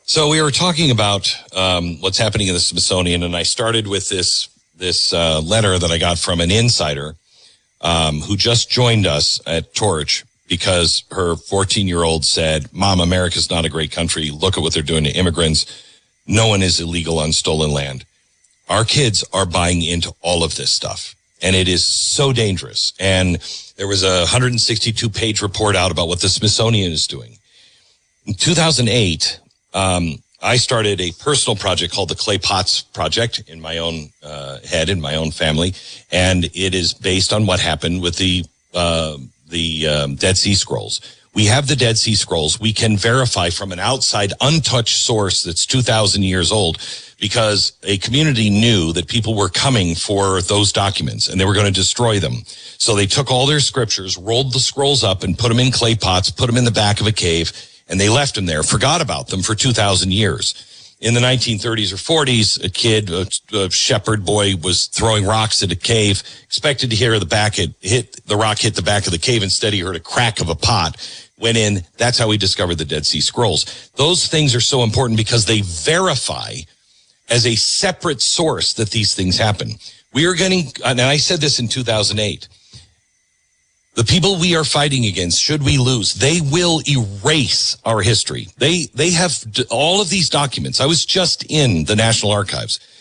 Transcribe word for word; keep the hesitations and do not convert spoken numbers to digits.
So we were talking about um, what's happening in the Smithsonian, and I started with this this uh, letter that I got from an insider um, who just joined us at Torch because her fourteen-year-old said, "Mom, America's not a great country. Look at what they're doing to immigrants. No one is illegal on stolen land." Our kids are buying into all of this stuff, and it is so dangerous. And there was a one hundred sixty-two page report out about what the Smithsonian is doing. In two thousand eight, um, I started a personal project called the Clay Potts Project in my own uh, head, in my own family, and it is based on what happened with the uh, the um, Dead Sea Scrolls. We have the Dead Sea Scrolls. We can verify from an outside, untouched source that's two thousand years old, because a community knew that people were coming for those documents and they were going to destroy them. So they took all their scriptures, rolled the scrolls up and put them in clay pots, put them in the back of a cave, and they left them there, forgot about them for two thousand years. In the nineteen thirties or forties, a kid, a, a shepherd boy, was throwing rocks at a cave, expected to hear the back, it hit the rock hit the back of the cave. Instead, he heard a crack of a pot, went in. That's how we discovered the Dead Sea Scrolls. Those things are so important because they verify as a separate source that these things happen. We are getting, and I said this in two thousand eight, the people we are fighting against, should we lose, they will erase our history. They they have all of these documents. I was just in the National Archives.